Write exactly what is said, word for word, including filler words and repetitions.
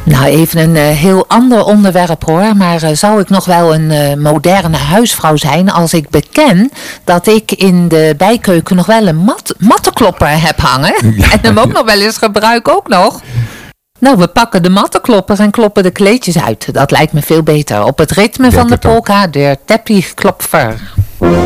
Nou, even een uh, heel ander onderwerp hoor. Maar uh, zou ik nog wel een uh, moderne huisvrouw zijn als ik beken dat ik in de bijkeuken nog wel een mat, mattenklopper heb hangen? Ja. En hem ook nog wel eens gebruik ook nog. Nou, we pakken de mattenklopper en kloppen de kleedjes uit. Dat lijkt me veel beter. Op het ritme van de polka, de teppich klopfer.